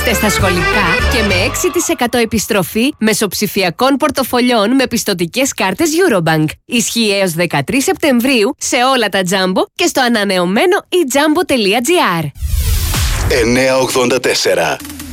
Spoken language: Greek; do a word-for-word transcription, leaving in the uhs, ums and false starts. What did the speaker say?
Είστε στα σχολικά και με έξι τοις εκατό επιστροφή μεσοψηφιακών πορτοφολιών με πιστωτικές κάρτες Eurobank. Ισχύει έως δεκατρείς Σεπτεμβρίου σε όλα τα Jumbo και στο ανανεωμένο e jumbo τελεία gr. εννιακόσια ογδόντα τέσσερα